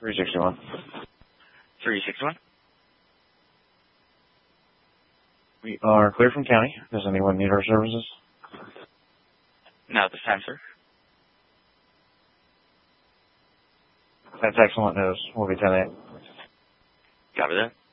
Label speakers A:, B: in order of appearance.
A: 361.
B: 361.
A: We are clear from county. Does anyone need our services?
B: Not at this time, sir.
A: That's excellent news. We'll be 10-8.
B: Copy that.